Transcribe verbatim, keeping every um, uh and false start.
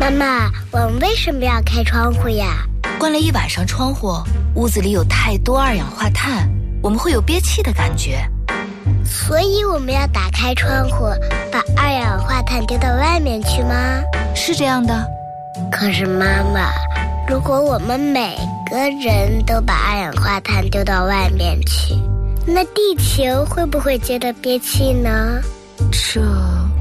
妈妈，我们为什么要开窗户呀？ 关了一晚上窗户，屋子里有太多二氧化碳，我们会有憋气的感觉。 所以我们要打开窗户，把二氧化碳丢到外面去吗？ 是这样的。 可是妈妈，如果我们每个人都把二氧化碳丢到外面去，那地球会不会觉得憋气呢？ 这